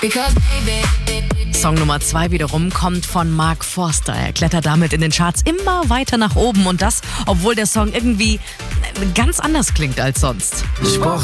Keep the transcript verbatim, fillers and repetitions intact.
Song Nummer zwei wiederum kommt von Mark Forster. Er klettert damit in den Charts immer weiter nach oben und das, obwohl der Song irgendwie ganz anders klingt als sonst.